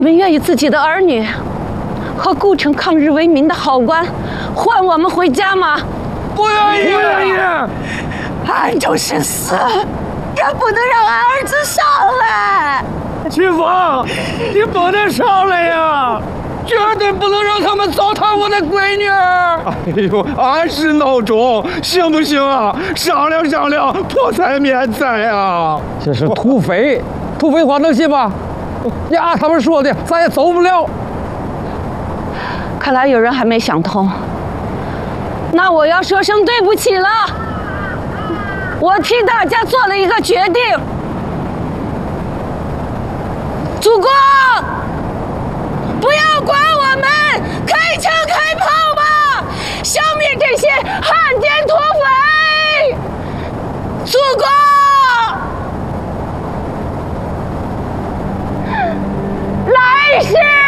们愿意自己的儿女和顾城抗日为民的好官换我们回家吗？ 不愿意，不愿意。 俺就是死，也不能让俺儿子上来。 媳妇，你不能上来呀！绝对不能让他们糟蹋我的闺女。哎呦，俺是孬种，行不行啊？商量商量，破财免灾啊！ 这是土匪，土匪话能信吗？你按他们说的，咱也走不了。 看来有人还没想通，那我要说声对不起了。我替大家做了一个决定，祖国，不要管我们，开枪开炮吧，消灭这些汉奸土匪！祖国，来世。